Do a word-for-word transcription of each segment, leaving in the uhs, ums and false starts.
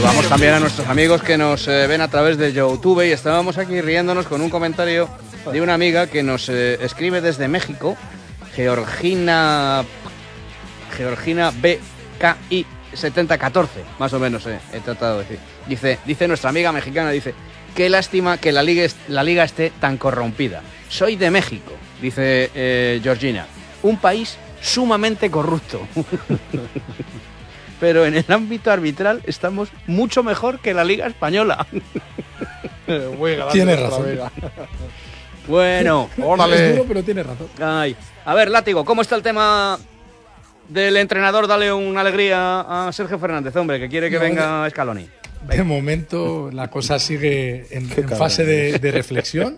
Saludamos también a nuestros amigos que nos eh, ven a través de YouTube, y estábamos aquí riéndonos con un comentario de una amiga que nos eh, escribe desde México, Georgina Georgina B K I setenta catorce, más o menos eh, he tratado de decir. Dice, dice nuestra amiga mexicana, dice, qué lástima que la liga, est- la liga esté tan corrompida. Soy de México, dice eh, Georgina, un país sumamente corrupto. Pero en el ámbito arbitral estamos mucho mejor que la Liga Española. Tiene razón. Bueno, órale. Es duro, pero tiene razón. Ay. A ver, Látigo, ¿cómo está el tema del entrenador? Dale una alegría a Sergio Fernández, hombre, que quiere que no, venga Scaloni. De momento la cosa sigue en, en fase de, de reflexión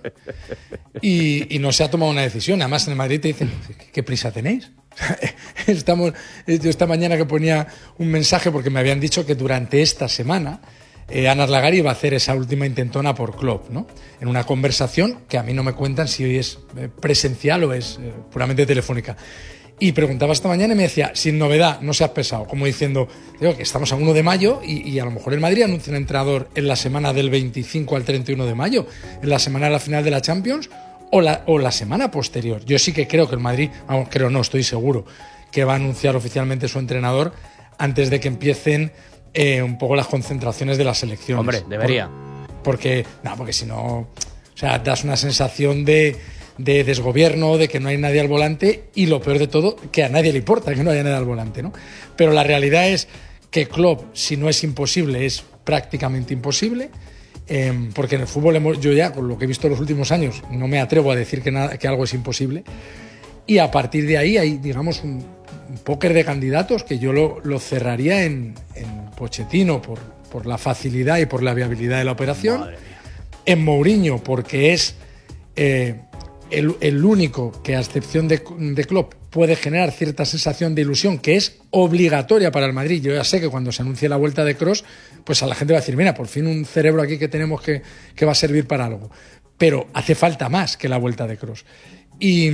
y, y no se ha tomado una decisión. Además, en el Madrid te dicen, ¿qué, qué prisa tenéis? Estamos, yo esta mañana que ponía un mensaje porque me habían dicho que durante esta semana eh, Ana Arlagari iba a hacer esa última intentona por Klopp, ¿no? En una conversación que a mí no me cuentan si hoy es presencial o es eh, puramente telefónica. Y preguntaba esta mañana y me decía, sin novedad, no seas pesado, como diciendo, digo, que estamos a uno de mayo y, y a lo mejor el Madrid anuncia un entrenador en la semana del veinticinco al treinta y uno de mayo, en la semana de la final de la Champions o la, o la semana posterior. Yo sí que creo que el Madrid, vamos, creo no, estoy seguro, que va a anunciar oficialmente su entrenador antes de que empiecen eh, un poco las concentraciones de las selecciones. Hombre, debería. Por, porque, no, porque si no, o sea, das una sensación de... de desgobierno, de que no hay nadie al volante y lo peor de todo, que a nadie le importa que no haya nadie al volante, ¿no? Pero la realidad es que Klopp, si no es imposible, es prácticamente imposible, eh, porque en el fútbol hemos, yo ya, con lo que he visto en los últimos años, no me atrevo a decir que, nada, que algo es imposible, y a partir de ahí hay, digamos, un, un póker de candidatos que yo lo, lo cerraría en, en Pochettino por, por la facilidad y por la viabilidad de la operación, en Mourinho porque es... Eh, El, el único que, a excepción de, de Klopp, puede generar cierta sensación de ilusión que es obligatoria para el Madrid. Yo ya sé que cuando se anuncie la vuelta de Kroos, pues a la gente va a decir, mira, por fin un cerebro aquí que tenemos que, que va a servir para algo. Pero hace falta más que la vuelta de Kroos. Y,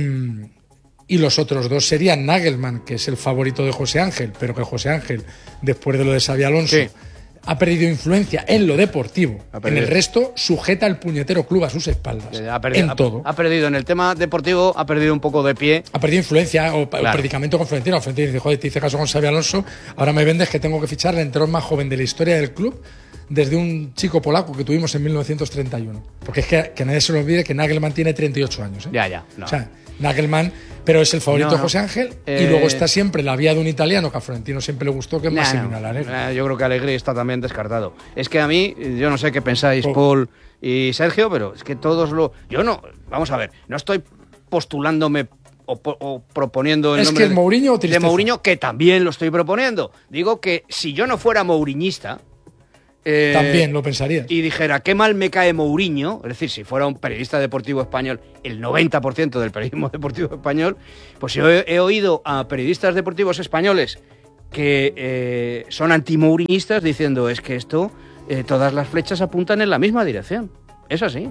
y los otros dos serían Nagelsmann, que es el favorito de José Ángel, pero que José Ángel, después de lo de Xabi Alonso... Sí. Ha perdido influencia en lo deportivo. En el resto, sujeta el puñetero club a sus espaldas. Ha perdido, en todo. Ha, ha perdido en el tema deportivo, ha perdido un poco de pie. Ha perdido influencia o, claro. o predicamento con Florentino. Florentino dice, joder, te hice caso con Xabi Alonso, ahora me vendes que tengo que fichar el entrenador más joven de la historia del club desde un chico polaco que tuvimos en mil novecientos treinta y uno. Porque es que, que nadie se lo olvide que Nagelsmann tiene treinta y ocho años. ¿eh? Ya, ya. No. O sea, Nagelsmann, pero es el favorito no, de José Ángel eh... y luego está siempre la vía de un italiano que a Florentino siempre le gustó, que es nah, Massimiliano no. Allegri. Nah, yo creo que Allegri está también descartado. Es que a mí, yo no sé qué pensáis, oh. Paul y Sergio, pero es que todos lo... Yo no, vamos a ver, no estoy postulándome o, o proponiendo el es nombre que el Mourinho o de, de Mourinho, que también lo estoy proponiendo. Digo que si yo no fuera mouriñista... Eh, También lo pensaría. Y dijera, qué mal me cae Mourinho, es decir, si fuera un periodista deportivo español, el noventa por ciento del periodismo deportivo español, pues yo he, he oído a periodistas deportivos españoles que eh, son anti-mouriñistas diciendo, es que esto, eh, todas las flechas apuntan en la misma dirección. Es así.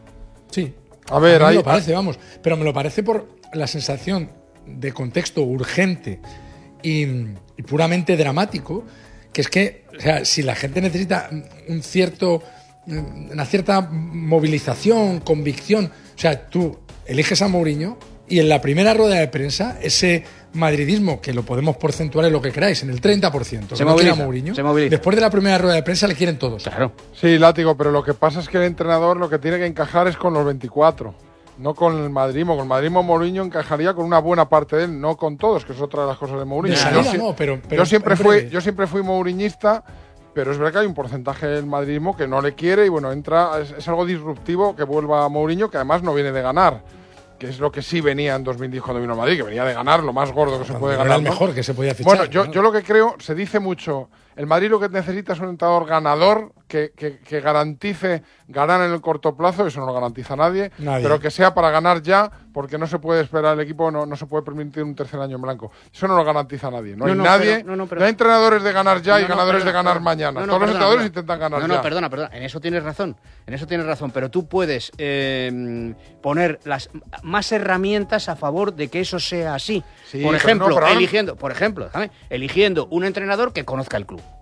Sí. A ver, a mí me lo parece, vamos. Pero me lo parece por la sensación de contexto urgente y, y puramente dramático, que es que, o sea, si la gente necesita un cierto, una cierta movilización, convicción, o sea, tú eliges a Mourinho y en la primera rueda de prensa, ese madridismo, que lo podemos porcentuar en lo que queráis, en el treinta por ciento, se que moviliza, no quiere a Mourinho, se moviliza. Después de la primera rueda de prensa le quieren todos. Claro. Sí, Látigo, pero lo que pasa es que el entrenador lo que tiene que encajar es con los veinticuatro. No con el madridismo. Con el madridismo Mourinho encajaría con una buena parte de él, no con todos, que es otra de las cosas de Mourinho. De salida, yo, no, pero, pero, yo, siempre hombre, fui, yo siempre fui mouriñista, pero es verdad que hay un porcentaje del madridismo que no le quiere y bueno, entra es, es algo disruptivo que vuelva a Mourinho, que además no viene de ganar, que es lo que sí venía en dos mil diez cuando vino a Madrid, que venía de ganar lo más gordo que se puede ganar. Era el mejor que se podía fichar. Bueno, yo, ¿no? yo lo que creo, se dice mucho, el Madrid lo que necesita es un entrenador ganador que, que, que garantice ganar en el corto plazo, eso no lo garantiza nadie, nadie, pero que sea para ganar ya, porque no se puede esperar el equipo, no, no se puede permitir un tercer año en blanco. Eso no lo garantiza nadie. No, no hay no, nadie, pero, no, no, pero, no hay entrenadores de ganar ya no, y ganadores perdona, de ganar perdona, mañana. Todos los entrenadores perdona, intentan ganar no, ya. No, perdona, perdona, en eso tienes razón, en eso tienes razón, pero tú puedes eh, poner las más herramientas a favor de que eso sea así. Sí, por ejemplo, no, eligiendo, por ejemplo, déjame, eligiendo un entrenador que conozca el club.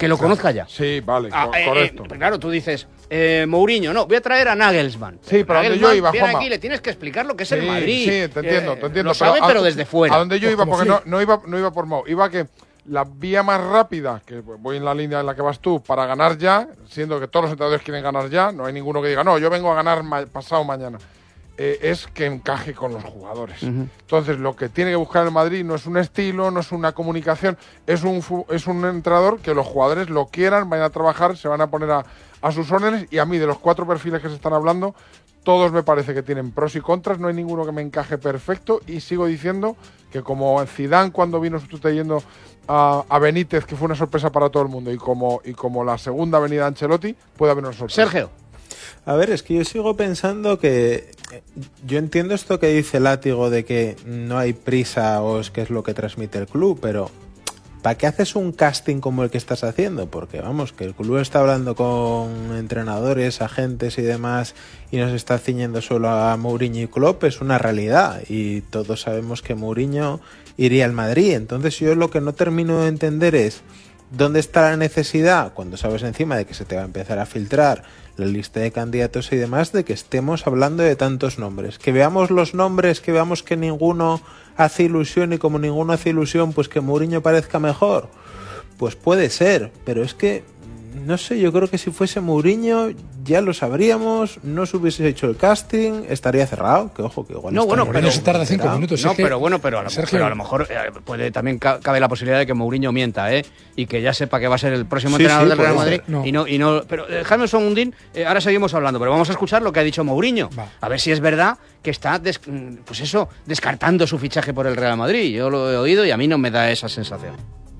que lo claro. conozca ya. Sí, vale, Ah, co- eh, correcto. eh, claro, tú dices, eh, Mourinho, no, voy a traer a Nagelsmann. Sí, pero a donde Nagelsmann yo iba, viene Juanma. aquí, le tienes que explicar lo que es Sí, el Madrid. Sí, te entiendo, Eh, te entiendo. Lo sabe, a- pero desde fuera. A donde yo Pues iba, como porque no, Flick. no, iba, no iba por Mau, iba que la vía más rápida, que voy en la línea en la que vas tú, para ganar ya, siendo que todos los entrenadores quieren ganar ya, no hay ninguno que diga, no, yo vengo a ganar ma- pasado mañana, eh, es que encaje con los jugadores. Ujú. Entonces, lo que tiene que buscar el Madrid no es un estilo, no es una comunicación, es un, fu- es un entrenador que los jugadores lo quieran, vayan a trabajar, se van a poner a, a sus órdenes, y a mí, de los cuatro perfiles que se están hablando, todos me parece que tienen pros y contras, no hay ninguno que me encaje perfecto, y sigo diciendo que como Zidane cuando vino sustituyendo a, a Benítez, que fue una sorpresa para todo el mundo, y como, y como la segunda venida de Ancelotti, puede haber una sorpresa. Sergio. A ver, es que yo sigo pensando que eh, yo entiendo esto que dice Látigo de que no hay prisa o es que es lo que transmite el club, pero ¿para qué haces un casting como el que estás haciendo? Porque vamos, que el club está hablando con entrenadores, agentes y demás y nos está ciñendo solo a Mourinho y Klopp, es una realidad y todos sabemos que Mourinho iría al Madrid. Entonces yo lo que no termino de entender es ¿dónde está la necesidad, cuando sabes encima de que se te va a empezar a filtrar la lista de candidatos y demás, de que estemos hablando de tantos nombres? Que veamos los nombres, que veamos que ninguno hace ilusión y como ninguno hace ilusión, pues que Mourinho parezca mejor. Pues puede ser, pero es que, no sé, yo creo que si fuese Mourinho ya lo sabríamos, no se hubiese hecho el casting, estaría cerrado, que ojo, que igual No, está bueno, Mourinho pero- se tarda cinco enterado. minutos. No, es que- pero bueno, pero a lo, Sergio- pero a lo mejor eh, puede también ca- cabe la posibilidad de que Mourinho mienta, ¿eh? Y que ya sepa que va a ser el próximo Sí, entrenador sí, del Real puede Madrid. ser. No. Y no, y no. Pero eh, dejadme un segundín, eh, ahora seguimos hablando, pero vamos a escuchar lo que ha dicho Mourinho. Va. A ver si es verdad que está, des- pues eso, descartando su fichaje por el Real Madrid. Yo lo he oído y a mí no me da esa sensación.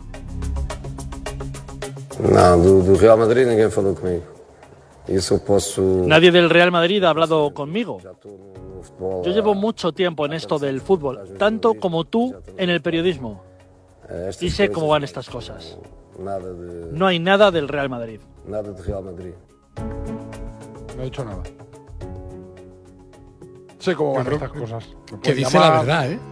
Não, do, do Real Madrid ninguém falou comigo. Isso eu posso. Nadie del Real Madrid ha hablado conmigo. Já estou no futebol. Yo llevo mucho tiempo en esto del fútbol, tanto como tú en el periodismo, eh, estas y sé cómo coisas, van estas cosas. Nada de. No hay nada del Real Madrid. Nada de Real Madrid. No he dicho nada. Sé cómo van creo estas cosas. Me Que pueden dice llamar- la verdad, ¿eh?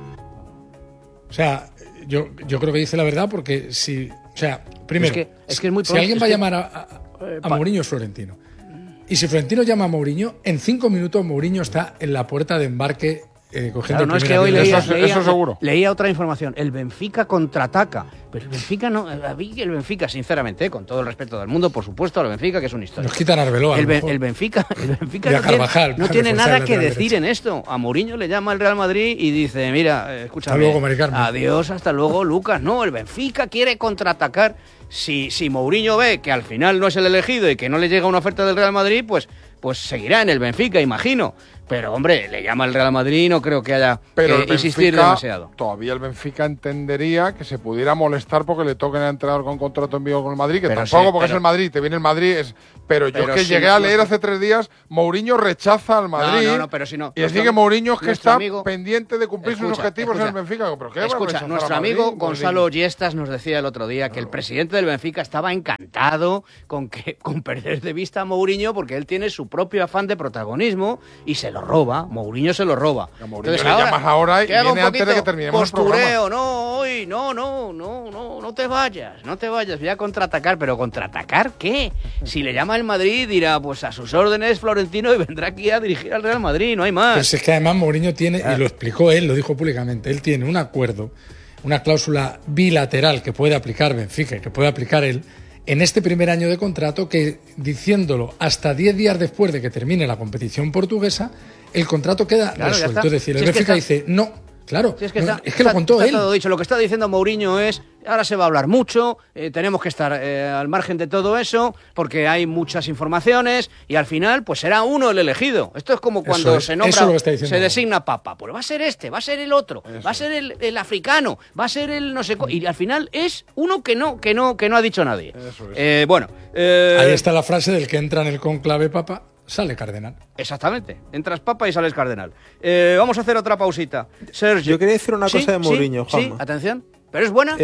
O sea, yo, yo creo que dice la verdad porque si... O sea, primero, Es que- es que es muy si pronto, alguien es va a que- llamar a, a, Eh, a pa- Mourinho es Florentino. Y si Florentino llama a Mourinho, en cinco minutos Mourinho está en la puerta de embarque eh, cogiendo Claro, no el es primer que hoy avión. leía, Eso- leía- eso seguro. leía otra información. El Benfica contraataca. Pero el Benfica no. A mí el Benfica, sinceramente, eh, con todo el respeto del mundo, por supuesto, el Benfica, que es una historia. Nos quitan a Arbeloa. a El, lo Ben- mejor. el Benfica, el Benfica Y a no tiene, Carvajal, no para tiene reforzar nada el que lateral decir derecho. en esto. A Mourinho le llama el Real Madrid y dice, mira, eh, escúchame. Hasta luego, Mari Carmen. Adiós, hasta luego, Lucas. No, el Benfica quiere contraatacar. Si, si Mourinho ve que al final no es el elegido y que no le llega una oferta del Real Madrid, pues, pues seguirá en el Benfica, imagino. Pero, hombre, le llama el Real Madrid y no creo que haya Pero que el insistir Benfica, demasiado. todavía el Benfica entendería que se pudiera molestar porque le toquen al entrenador con contrato en vivo con el Madrid, que Pero tampoco sí, porque pero- es el Madrid, te viene el Madrid, es pero yo Pero es que si llegué no- a leer no- hace tres días, Mourinho rechaza al Madrid. No, no, no, pero si no. Y decir Nuestro- que Mourinho es que nuestro está amigo- pendiente de cumplir sus Escucha, objetivos en el escucha. Benfica. ¿Pero qué va a Escucha, rechazar nuestro a Madrid, amigo Mourinho? Gonzalo Yestas nos decía el otro día que el presidente del Benfica estaba encantado con que con perder de vista a Mourinho porque él tiene su propio afán de protagonismo y se lo roba. Mourinho se lo roba. A Mourinho le llamas ahora y que haga viene un antes de que poquito terminemos el postureo, no, hoy, no, no, no, no, no te vayas, no te vayas, voy a contraatacar, pero ¿contraatacar qué? Si le llama el Madrid dirá, pues a sus órdenes Florentino y vendrá aquí a dirigir al Real Madrid, no hay más. Pero si es que además Mourinho tiene, y lo explicó él, lo dijo públicamente, él tiene un acuerdo, una cláusula bilateral que puede aplicar Benfica y que puede aplicar él en este primer año de contrato que, diciéndolo hasta diez días después de que termine la competición portuguesa, el contrato queda Claro, ya resuelto. está. Es decir, el Si es que Benfica está- dice, no, claro, Si es que, no, está, es que lo está- contó está él. todo dicho. Lo que está diciendo Mourinho es, ahora se va a hablar mucho, eh, tenemos que estar eh, al margen de todo eso, porque hay muchas informaciones y al final pues será uno el elegido. Esto es como cuando Eso es, se eso nombra, es lo que está diciendo se Mourinho. designa papa. Pues va a ser este, va a ser el otro, va a ser el, el africano, va a ser el no sé cu- y al final es uno que no, que no, que no ha dicho nadie. Eso es. Eh, bueno, eh, Ahí está la frase del que entra en el conclave papa, sale cardenal. exactamente. Entras papa y sales cardenal. Eh, vamos a hacer otra pausita. Sergio. Yo quería decir una Sí, cosa de Mourinho, sí, sí, Juanma. atención. ¿Pero es buena? Eh,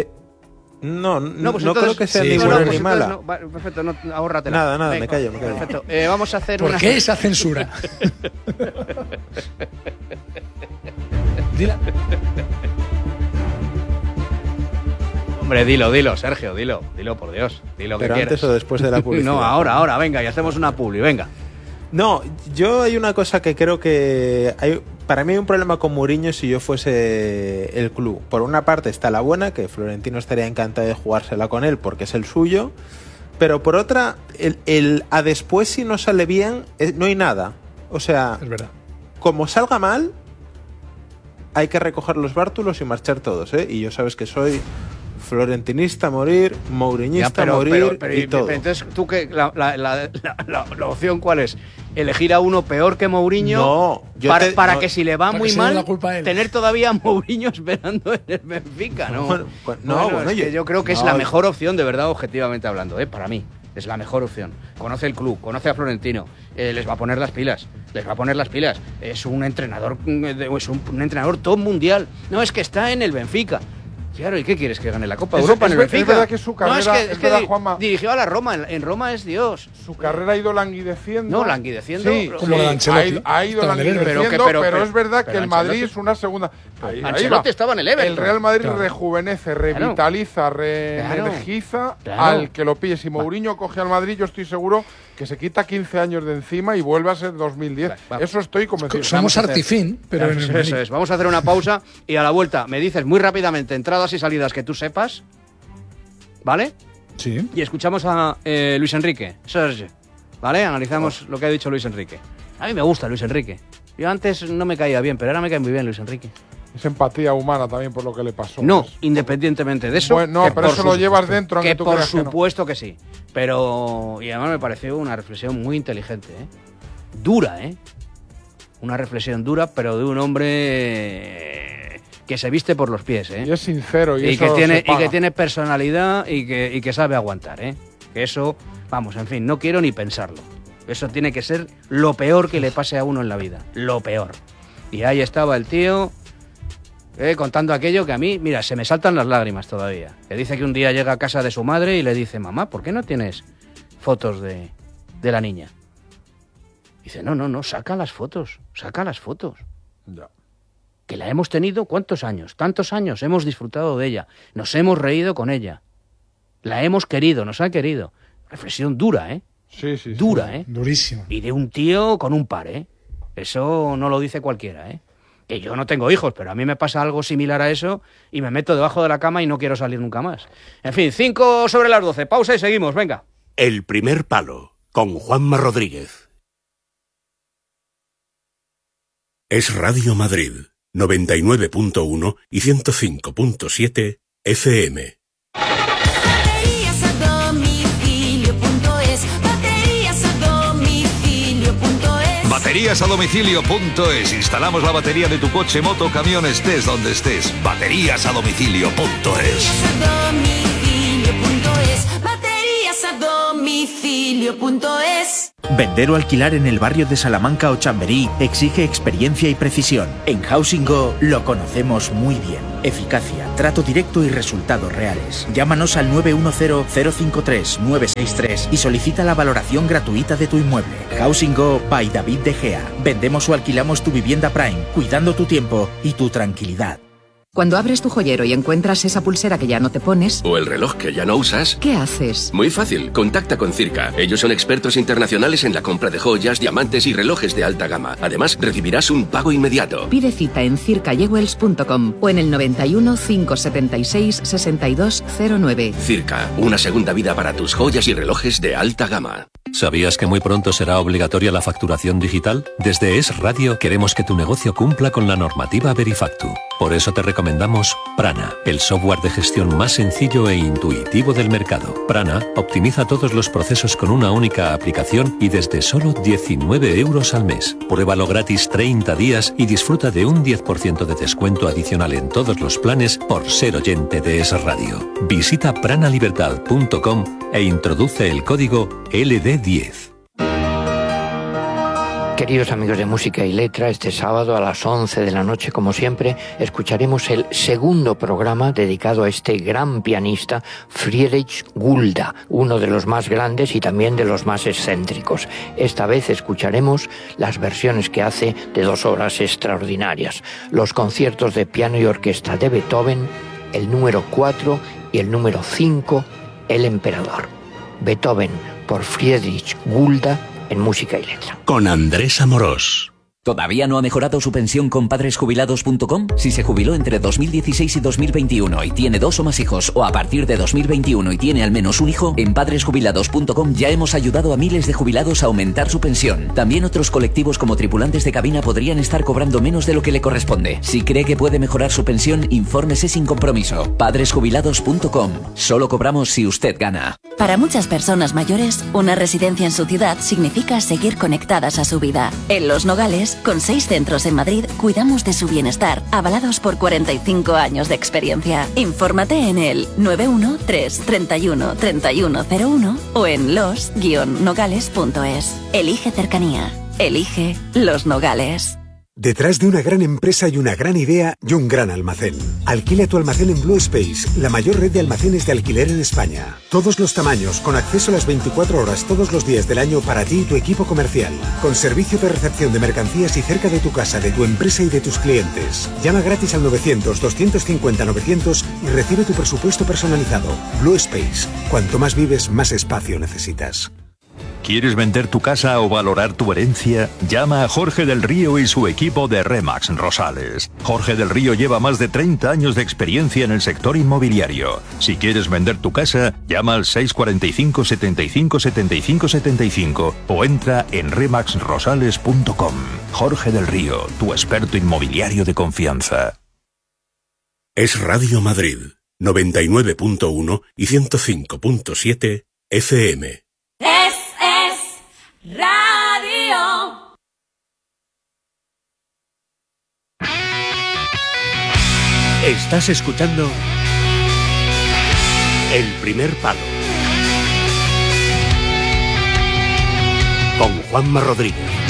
No, no, pues no entonces- creo que sea sí, ni no, buena no, ni pues mala. entonces no. Va, perfecto, no, ahórratela. Nada, nada, Venga, me callo, me callo. Perfecto. Eh, vamos a hacer ¿Por una. qué esa censura? Dila. Hombre, dilo, dilo, Sergio, dilo, dilo por Dios, dilo que Pero quieras. antes o después de la publicidad. No, ahora, ahora, venga, y hacemos una publi, venga. No, yo hay una cosa que creo que hay, para mí hay un problema con Mourinho si yo fuese el club. Por una parte está la buena, que Florentino estaría encantado de jugársela con él porque es el suyo, pero por otra, el, el a después si no sale bien, eh, no hay nada. O sea, Es verdad. como salga mal, hay que recoger los bártulos y marchar todos, ¿eh? Y yo sabes que soy florentinista a morir, mouriñista Ya, pero, a morir pero, pero, y todo. pero entonces, ¿tú qué? La, la, la, la, la, la opción cuál es? ¿Elegir a uno peor que Mourinho? No, yo para, te- para no, que si le va para muy que se dé mal, la culpa a él. tener todavía a Mourinho esperando en el Benfica, ¿no? Bueno, pues, no, Bueno, bueno, es que yo- yo creo que es no, la yo- mejor opción, de verdad, objetivamente hablando, ¿eh? Para mí. Es la mejor opción. Conoce el club, conoce a Florentino, eh, les va a poner las pilas, les va a poner las pilas. Es un entrenador, mm, de- es un, un entrenador top mundial. No, es que está en el Benfica. Claro, ¿y qué quieres? ¿Que gane la Copa Es- Europa es en el ver- es Benfica? verdad que su no, carrera- es que, es es que verdad, di- Juanma. dirigió a la Roma, en, en Roma es Dios. Su carrera ha ido languideciendo. No, languideciendo. Sí, Como sí, la de Ancelotti. ha ido, ha ido Estaba en el Everton. languideciendo, Pero pero, que- pero- es verdad pero que el Madrid Ancelotti- es una segunda. Ahí, ahí Ancelotti va. estaba en el Everton. El Real Madrid Claro. rejuvenece, revitaliza, Claro. reenergiza Claro. al que lo pille. Si Mourinho coge al Madrid, yo estoy seguro que se quita quince años de encima y vuelve a ser dos mil diez. Va. Eso estoy convencido. Somos a hacer- Artifin, pero en el Eso, Madrid. eso es. Vamos a hacer una pausa y a la vuelta me dices muy rápidamente entradas y salidas que tú sepas, ¿vale? Sí. Y escuchamos a eh, Luis Enrique, Serge, ¿vale? Analizamos lo que ha dicho Luis Enrique. A mí me gusta Luis Enrique. Yo antes no me caía bien, pero ahora me cae muy bien Luis Enrique. Es empatía humana también por lo que le pasó. No, Es- independientemente de eso. Bueno, no, que pero por eso lo su- llevas dentro, Que aunque tú por creas que no. supuesto que sí. Pero. Y además me pareció una reflexión muy inteligente, ¿eh? Dura, ¿eh? Una reflexión dura, pero de un hombre eh, que se viste por los pies, ¿eh? Y es sincero y, Y eso que, tiene, se y paga. que tiene personalidad y que, y que sabe aguantar, ¿eh? Que eso, vamos, en fin, no quiero ni pensarlo. Eso tiene que ser lo peor que le pase a uno en la vida. Lo peor. Y ahí estaba el tío eh, contando aquello que a mí, mira, se me saltan las lágrimas todavía. Que dice que un día llega a casa de su madre y le dice, mamá, ¿por qué no tienes fotos de, de la niña? Dice, no, no, no, saca las fotos, saca las fotos. Ya. Que la hemos tenido, ¿cuántos años? Tantos años, hemos disfrutado de ella, nos hemos reído con ella, la hemos querido, nos ha querido. Reflexión dura, ¿eh? Sí, sí, sí. Dura, ¿eh? Durísimo. Y de un tío con un par, ¿eh? Eso no lo dice cualquiera, ¿eh? Que yo no tengo hijos, pero a mí me pasa algo similar a eso y me meto debajo de la cama y no quiero salir nunca más. En fin, cinco sobre las doce, pausa y seguimos, venga. El primer palo, con Juanma Rodríguez. Es Radio Madrid, noventa y nueve punto uno y ciento cinco punto siete F M. Baterías a domicilio punto es. Baterías a domicilio punto es. Baterías a domicilio punto es. Instalamos la batería de tu coche, moto, camión, estés donde estés. Baterías a domicilio punto es. Baterías a domicilio punto es. Baterías a domicilio punto es. Vender o alquilar en el barrio de Salamanca o Chamberí exige experiencia y precisión. En Housing Go lo conocemos muy bien. Eficacia, trato directo y resultados reales. Llámanos al nueve uno cero, cero cinco tres, nueve seis tres y solicita la valoración gratuita de tu inmueble. Housing Go by David De Gea. Vendemos o alquilamos tu vivienda Prime, cuidando tu tiempo y tu tranquilidad. Cuando abres tu joyero y encuentras esa pulsera que ya no te pones, ¿O el reloj que ya no usas? ¿qué haces? Muy fácil, contacta con Circa. Ellos son expertos internacionales en la compra de joyas, diamantes y relojes de alta gama. Además, recibirás un pago inmediato. Pide cita en circa jewels punto com o en el noventa y uno, cinco setenta y seis, sesenta y dos cero nueve. Circa, una segunda vida para tus joyas y relojes de alta gama. ¿Sabías que muy pronto será obligatoria la facturación digital? Desde Es Radio queremos que tu negocio cumpla con la normativa Verifactu. Por eso te recomendamos Prana, el software de gestión más sencillo e intuitivo del mercado. Prana optimiza todos los procesos con una única aplicación y desde solo diecinueve euros al mes. Pruébalo gratis treinta días y disfruta de un diez por ciento de descuento adicional en todos los planes por ser oyente de Es Radio. Visita pranalibertad punto com e introduce el código L D diez. Queridos amigos de Música y Letra, este sábado a las once de la noche, como siempre, escucharemos el segundo programa dedicado a este gran pianista, Friedrich Gulda, uno de los más grandes y también de los más excéntricos. Esta vez escucharemos las versiones que hace de dos obras extraordinarias, los conciertos de piano y orquesta de Beethoven, el número cuatro y el número cinco, El Emperador. Beethoven por Friedrich Gulda en música y letra. Con Andrés Amorós. ¿Todavía no ha mejorado su pensión con padres jubilados punto com? Si se jubiló entre dos mil dieciséis y dos mil veintiuno y tiene dos o más hijos, o a partir de dos mil veintiuno y tiene al menos un hijo, en padres jubilados punto com ya hemos ayudado a miles de jubilados a aumentar su pensión. También otros colectivos como tripulantes de cabina podrían estar cobrando menos de lo que le corresponde. Si cree que puede mejorar su pensión, infórmese sin compromiso. padres jubilados punto com. Solo cobramos si usted gana. Para muchas personas mayores, una residencia en su ciudad significa seguir conectadas a su vida. En Los Nogales, con seis centros en Madrid, cuidamos de su bienestar, avalados por cuarenta y cinco años de experiencia. Infórmate en el nueve uno tres, treinta y uno, treinta y uno cero uno o en los guion nogales punto es. Elige cercanía. Elige Los Nogales. Detrás de una gran empresa y una gran idea y un gran almacén. Alquila tu almacén en Blue Space, la mayor red de almacenes de alquiler en España. Todos los tamaños, con acceso a las veinticuatro horas todos los días del año para ti y tu equipo comercial. Con servicio de recepción de mercancías y cerca de tu casa, de tu empresa y de tus clientes. Llama gratis al novecientos, doscientos cincuenta, novecientos y recibe tu presupuesto personalizado. Blue Space. Cuanto más vives, más espacio necesitas. ¿Quieres vender tu casa o valorar tu herencia? Llama a Jorge del Río y su equipo de Remax Rosales. Jorge del Río lleva más de treinta años de experiencia en el sector inmobiliario. Si quieres vender tu casa, llama al seis cuatro cinco, setenta y cinco, setenta y cinco, setenta y cinco o entra en remax rosales punto com. Jorge del Río, tu experto inmobiliario de confianza. Es Radio Madrid, noventa y nueve punto uno y ciento cinco punto siete F M. Radio. Estás escuchando El Primer Palo con Juanma Rodríguez.